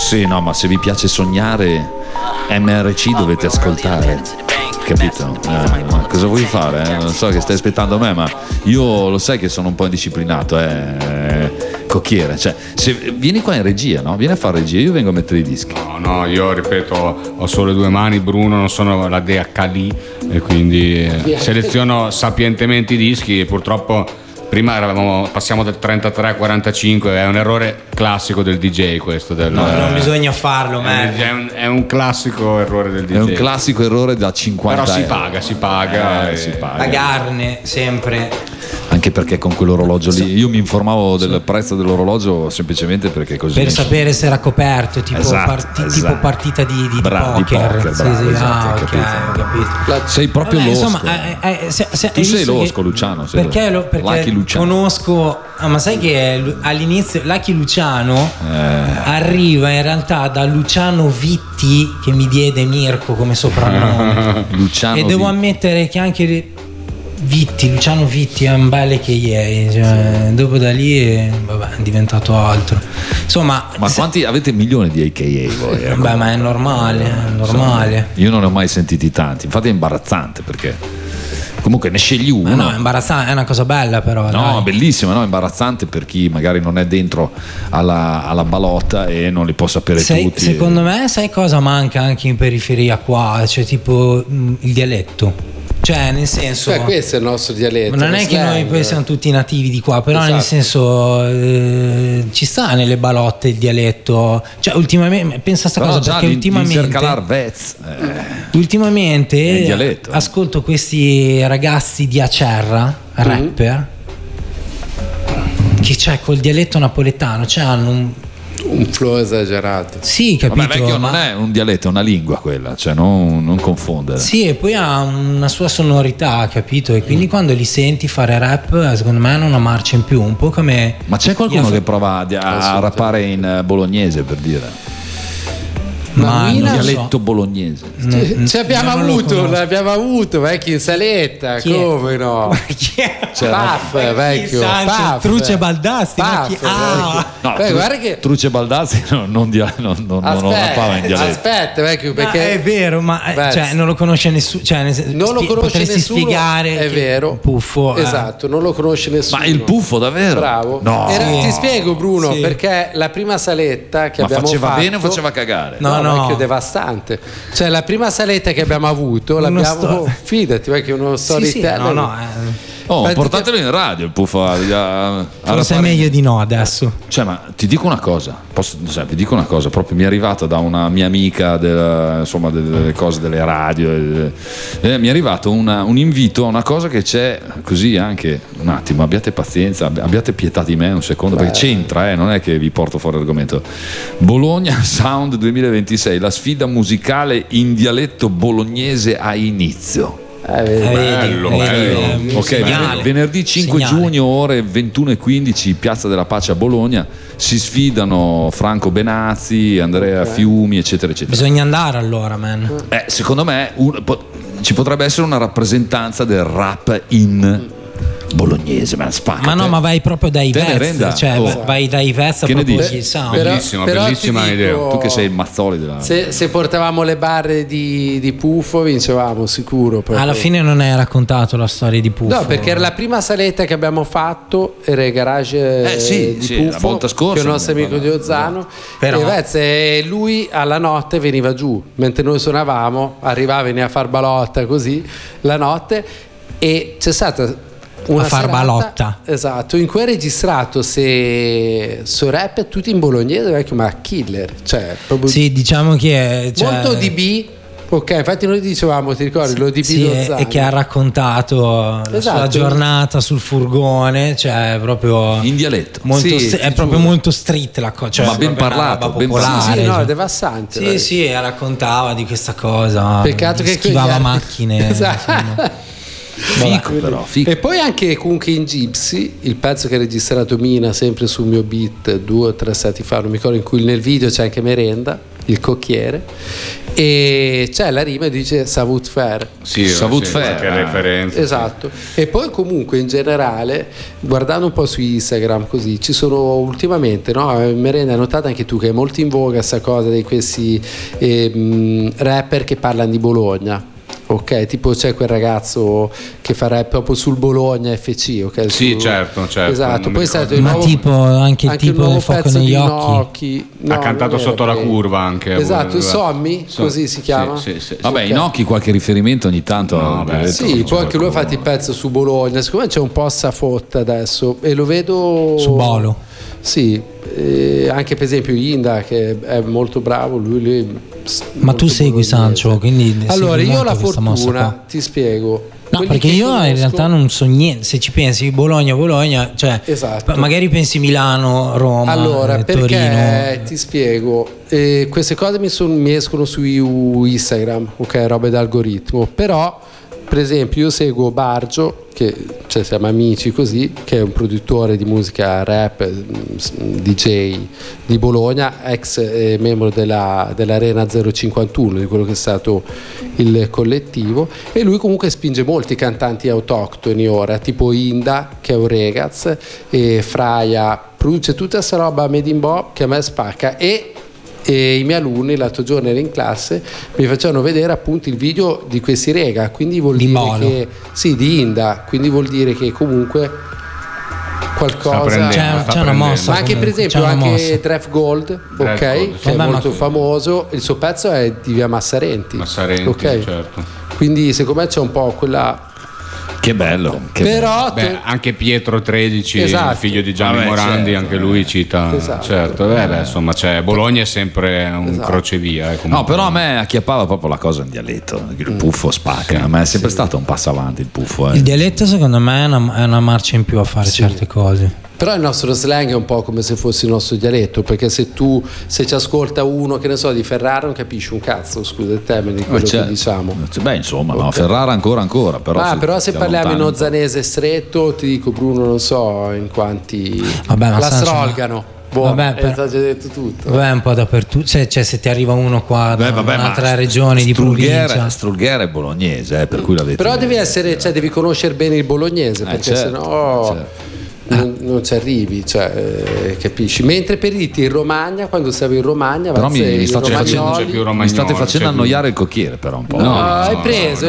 Sì, no, ma se vi piace sognare, MRC dovete ascoltare, capito? Ma cosa vuoi fare? Non so che stai aspettando me, ma io lo sai che sono un po' indisciplinato, cocchiere. Cioè, se vieni qua in regia, no? Vieni a fare regia, io vengo a mettere i dischi. No, io ripeto, ho solo 2 mani, Bruno, non sono la DHD e quindi seleziono sapientemente i dischi e purtroppo prima passiamo dal 33 al 45, è un errore classico del DJ questo. Non bisogna farlo, è un classico errore del DJ. È un classico errore da 50 Però euro. si paga. Pagarne sempre. Anche perché con quell'orologio lì io mi informavo del prezzo dell'orologio semplicemente perché così per sapere se era coperto, tipo, esatto. tipo partita di poker. Bravo, esatto, ho capito. Sei proprio losco. Insomma, tu sei losco, Luciano. Perché Luciano. conosco, ma sai che all'inizio Lucky Luciano arriva in realtà da Luciano Vitti, che mi diede Mirko come soprannome. Luciano e devo ammettere che anche Luciano Vitti è un bel AKA, cioè, dopo da lì è diventato altro. Insomma, ma quanti avete milioni di AKA voi? Beh, ma è normale. Io non ne ho mai sentiti tanti, infatti è imbarazzante perché comunque ne scegli uno. No, è imbarazzante, è una cosa bella però. No, dai. Bellissima, no? Imbarazzante per chi magari non è dentro alla balotta e non li può sapere tutti. Secondo me, sai cosa manca anche in periferia qua? Cioè tipo il dialetto. Cioè, nel senso, questo è il nostro dialetto. Non è che noi poi siamo tutti nativi di qua, però esatto. Nel senso ci sta nelle balotte il dialetto. Cioè, ultimamente pensa a sta cosa perché ultimamente ascolto questi ragazzi di Acerra, rapper, che c'è col dialetto napoletano, cioè hanno un flow esagerato. Sì, capito. Vabbè, vecchio, non è un dialetto, è una lingua quella, cioè non confondere. Sì, e poi ha una sua sonorità, capito? E quindi quando li senti fare rap, secondo me hanno una marcia in più, un po' come. Ma c'è qualcuno che prova a rappare in bolognese, per dire? Ma un dialetto bolognese. Ci abbiamo avuto vecchio in saletta. Come no? Paff, vecchio. Truce Baldassi. Guarda che Truce Baldassi non rappava in dialetto. Aspetta, vecchio, perché è vero, ma cioè, non lo conosce nessuno. Cioè, non lo conosce potresti nessuno. Spiegare è vero. Il puffo. Esatto, non lo conosce nessuno. Ma il puffo davvero? Bravo. No. Ti spiego, Bruno, perché la prima saletta che abbiamo faceva fatto. Bene o faceva cagare? No. Vecchio, devastante. Cioè la prima saletta che abbiamo avuto fidati, vecchio, uno storytelling. Portatelo in radio il puffo. Forse è meglio di no adesso. Cioè, ma ti dico una cosa, proprio mi è arrivata da una mia amica delle cose delle radio, mi è arrivato un invito a una cosa che c'è così anche, un attimo, abbiate pazienza, abbiate pietà di me un secondo, perché c'entra, non è che vi porto fuori l'argomento. Bologna Sound 2026, la sfida musicale in dialetto bolognese a inizio. Bello. Ok, venerdì 5 giugno ore 21:15, Piazza della Pace a Bologna, si sfidano Franco Benazzi, Andrea Fiumi, eccetera eccetera. Bisogna andare allora, man. Secondo me ci potrebbe essere una rappresentanza del rap in bolognese, ma no, ma vai proprio dai Vez, cioè vai dai Vez che proprio il sound. Bellissima idea. Tu che sei il Mazzoli della. Se portavamo le barre di Puffo vincevamo sicuro proprio. Alla fine non hai raccontato la storia di Puffo. No, perché la prima saletta che abbiamo fatto era il garage di Puffo, la volta scorsa, che è un nostro amico di Ozzano, e lui alla notte veniva giù mentre noi suonavamo, veniva a far balotta così la notte, e c'è stata una balotta, esatto, in cui ha registrato su rap tutti in bolognese, vecchio, ma killer, cioè proprio sì, diciamo che è molto DB. Ok, infatti noi dicevamo, ti ricordi, lo DB e che ha raccontato la sua giornata sul furgone, cioè proprio in dialetto, è proprio molto street la cosa, cioè, ma ben parlato, popolare, no, è devastante. Sì, raccontava di questa cosa. Peccato che schivava macchine. Esatto. Fico. E poi anche Kunky in Gypsy, il pezzo che ha registrato Mina sempre sul mio beat 2 o 3 stati fa, non mi ricordo, in cui nel video c'è anche Merenda, il cocchiere, e c'è la rima e dice savoir faire. Sì, Savoir sì, faire. che referenza. Esatto. E poi comunque in generale, guardando un po' su Instagram così, ci sono ultimamente, no? Mi rende notata anche tu che è molto in voga questa cosa di questi rapper che parlano di Bologna. Ok, tipo c'è quel ragazzo che fa rap proprio sul Bologna FC, ok? Sì, certo. Esatto, Non poi mi è stato ricordo. il Ma nuovo, tipo anche il tipo nuovo del fuoco pezzo negli di occhi. Gnocchi. No, Ha cantato non era sotto la quello. curva anche. Esatto, Sommi, così si chiama. Sì. Vabbè, Ok. in occhi qualche riferimento ogni tanto. No, beh, Sì, poi anche lui ha fatto il pezzo su Bologna. Siccome c'è un po' safotta adesso e lo vedo Su Bolo. Sì, anche per esempio Inda che è molto bravo, lui Ma tu segui Sancho, quindi allora segui io ho molto la questa mossa fortuna, qua. ti spiego. No, Quelli perché che io conosco- in realtà non so niente. Se ci pensi, Bologna, cioè Esatto. magari pensi Milano, Roma, Allora, perché Torino. ti spiego, queste cose mi escono su Instagram, ok, robe d'algoritmo, però per esempio io seguo Bargio, che cioè, siamo amici così, che è un produttore di musica rap, DJ di Bologna, ex membro dell'Arena 051, di quello che è stato il collettivo, e lui comunque spinge molti cantanti autoctoni ora, tipo Inda, che è un ragazz, e Fraia, produce tutta questa roba made in Bo che a me spacca, e i miei alunni l'altro giorno ero in classe, mi facevano vedere appunto il video di questi rega, quindi vuol Di dire Molo. che sì, di Inda, quindi vuol dire che comunque qualcosa C'è una mossa. ma anche per comunque, esempio c'è una mossa. anche Draft Gold, ok, Gold, che è Vabbè, molto ma- famoso, il suo pezzo è di via Massarenti, ok, certo. quindi secondo me c'è un po' quella, Che bello. Che però Beh, anche Pietro 13, Esatto. il figlio di Gianni Vabbè, Morandi, certo, anche lui cita. Esatto. Certo, beh, insomma, Bologna è sempre un Esatto. crocevia. No, comunque. però a me acchiappava proprio la cosa in dialetto. Il puffo spacca. A me è sempre stato un passo avanti il puffo. Il dialetto secondo me è una marcia in più a fare certe cose. però il nostro slang è un po' come se fosse il nostro dialetto, perché se ci ascolta uno che ne so di Ferrara non capisci un cazzo, scusa il termine di quello che diciamo. Beh, insomma, no, Ferrara ancora. Però se parliamo in ozanese stretto, ti dico Bruno, non so in quanti Vabbè, ma la Sancho, strolgano. vabbè, È già detto tutto. Vabbè, un po' dappertutto. Cioè, se ti arriva uno qua da un'altra regione di provincia. Strulghiere è bolognese, per cui l'avete. Però devi essere, cioè devi conoscere bene il bolognese, perché certo, sennò certo. non ci arrivi, cioè, capisci? Mentre per dirti in Romagna, quando stavi in Romagna, Però Vazzei, mi state i facendo, romagnoli- c'è più mi state romagnolo, facendo c'è più- annoiare il cocchiere, però un po'. No, hai preso.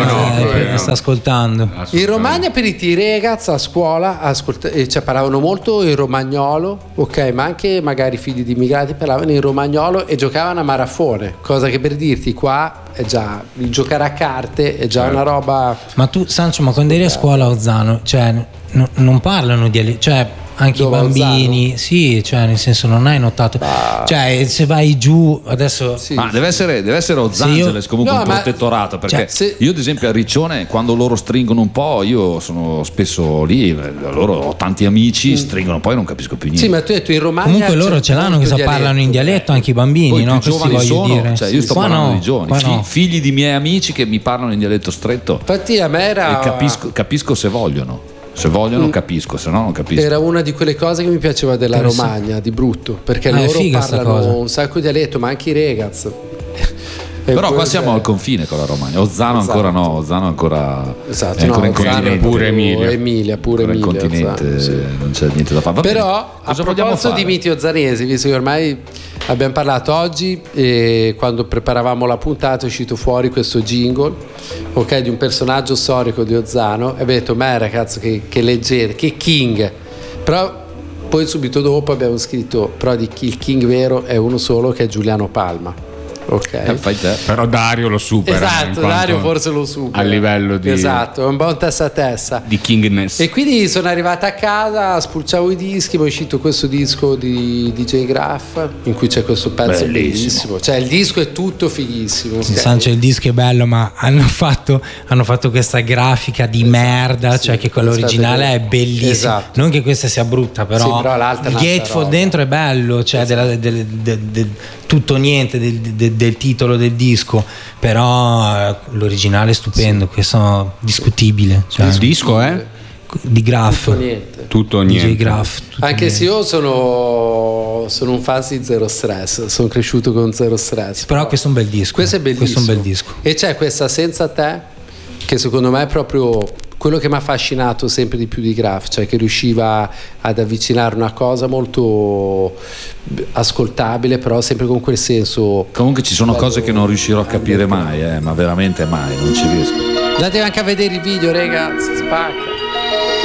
no. Sta ascoltando. In Romagna per i ragazzi a scuola cioè, parlavano molto in romagnolo, ok, ma anche magari figli di immigrati parlavano in romagnolo e giocavano a marafone, cosa che per dirti qua è già il giocare a carte è già una roba. Ma tu, Sancio, ma quando eri a scuola a Ozzano, cioè non parlano di cioè anche Dove, i bambini, sì, cioè nel senso non hai notato, cioè se vai giù adesso Sì. Ma deve essere Los Angeles comunque No, un ma- protettorato, perché cioè, io ad esempio a Riccione quando loro stringono un po', io sono spesso lì, loro ho tanti amici, stringono un po' e non capisco più niente. Sì, ma tu hai detto in Romagna comunque loro c'è ce l'hanno che molto parlano in dialetto anche i bambini, Poi no? i più Questo giovani voglio sono, dire. cioè io sto Qua parlando no, di giovani, qua no. figli di miei amici che mi parlano in dialetto stretto Infatti a me e capisco se vogliono. Se vogliono capisco, se no non capisco. era una di quelle cose che mi piaceva della Interessante. Romagna, di brutto, perché È loro figa sta cosa. parlano un sacco di dialetto, ma anche i ragazzi. Però qua siamo al confine con la Romagna. Ozzano ancora no, Ozzano ancora Esatto, è ancora in Ozzano continente. pure Emilia. Emilia, pure Ancora in Emilia, continente, Ozzano, sì. non c'è niente da fare. Va bene, Però a cosa vogliamo proposito fare? di miti ozzanesi, visto che ormai abbiamo parlato oggi e quando preparavamo la puntata è uscito fuori questo jingle, ok, di un personaggio storico di Ozzano e abbiamo detto ma ragazzi che leggenda, che king, però poi subito dopo abbiamo scritto però il king vero è uno solo che è Giuliano Palma. Ok. Fai te. Però Dario lo supera. in Esatto, quanto Dario forse lo supera a livello di, esatto, è un buon testa a testa. di kingness. E quindi sono arrivata a casa, spulciavo i dischi, mi è uscito questo disco di DJ Graff in cui c'è questo pezzo bellissimo. Cioè il disco è tutto fighissimo. Sì, ok? Sancio, il disco è bello, ma hanno fatto questa grafica di merda, cioè che quella originale è bellissima. Esatto. Non che questa sia brutta, però, Sì, però l'altra è il un'altra gatefold roba. dentro è bello, cioè del tutto niente del titolo del disco, però l'originale è stupendo, questo è discutibile. Cioè. Il disco è? di Graf. Niente. Tutto DJ niente. Graf. Anche se io sono un fan di Zero Stress, sono cresciuto con Zero Stress. Però questo è un bel disco. Questo è bellissimo. Questo è un bel disco. E c'è questa Senza Te, che secondo me è proprio quello che mi ha affascinato sempre di più di Graf, cioè che riusciva ad avvicinare una cosa molto ascoltabile, però sempre con quel senso. Comunque ci sono cose che non riuscirò a capire mai, ma veramente mai, non ci riesco. Andate anche a vedere il video, ragazzi, spacca.